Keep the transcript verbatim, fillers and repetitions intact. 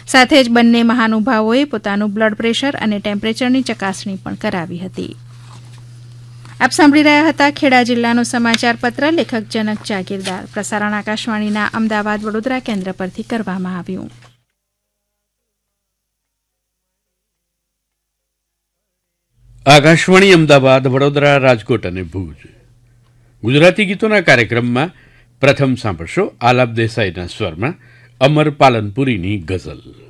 સાથે જ બંને મહાનુભાવોએ પોતાનું બ્લડ પ્રેશર અને ટેમ્પરેચરની ચકાસણી પણ કરાવી હતી. આપ સાંભળી રહ્યા હતા ખેડા જિલ્લાનું સમાચાર પત્ર. લેખક જનક જાગીરદાર. પ્રસારણ આકાશવાણીના અમદાવાદ વડોદરા કેન્દ્ર પરથી કરવામાં આવ્યું. આકાશવાણી અમદાવાદ, વડોદરા, રાજકોટ અને ભુજ. ગુજરાતી ગીતોના કાર્યક્રમમાં પ્રથમ સાંભળશો આલાપ દેસાઈના સ્વરમાં અમર પાલનપુરીની ગઝલ.